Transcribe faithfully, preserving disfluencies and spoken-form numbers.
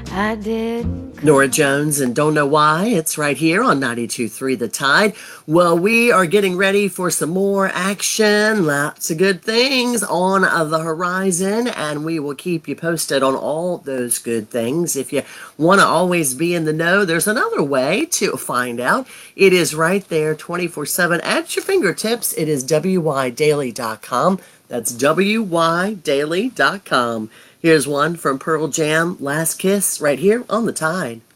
I didn't Nora come. Jones and Don't Know Why. It's right here on ninety-two point three The Tide. Well, we are getting ready for some more action. Lots of good things on the horizon, and we will keep you posted on all those good things. If you want to always be in the know, there's another way to find out. It is right there twenty-four seven at your fingertips. It is W Y daily dot com. That's W Y daily dot com. Here's one from Pearl Jam, Last Kiss, right here on The Tide.